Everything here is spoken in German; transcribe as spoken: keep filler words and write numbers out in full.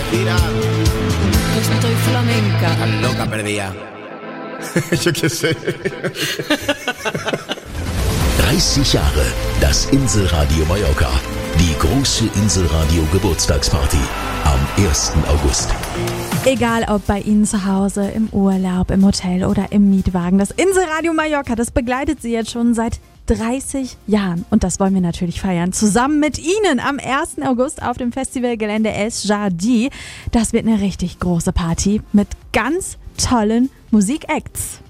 Mira. Estoy flamenca. Tan loca perdida. Yo qué sé. dreißig Jahre, das Inselradio Mallorca. Die große Inselradio Geburtstagsparty am ersten August. Egal ob bei Ihnen zu Hause, im Urlaub, im Hotel oder im Mietwagen, das Inselradio Mallorca, das begleitet Sie jetzt schon seit dreißig Jahren. Und das wollen wir natürlich feiern. Zusammen mit Ihnen am ersten August auf dem Festivalgelände Es Jardi. Das wird eine richtig große Party mit ganz tollen Musikacts.